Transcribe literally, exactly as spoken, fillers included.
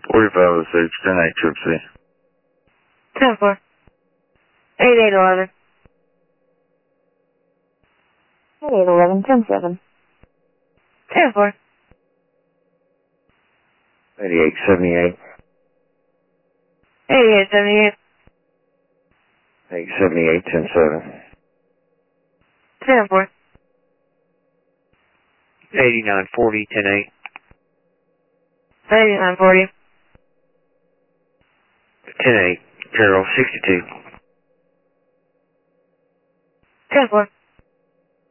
forty-five oh six, ten eight triple C. ten four. eight eight eleven. eight eight eleven, ten seven. ten four. eighty-eight seventy-eight. eighty-eight seventy-eight. eight seventy-eight, ten seven. ten four. eighty-nine forty, ten eight. eighty-nine forty. ten eight, Carol, sixty-two. ten four.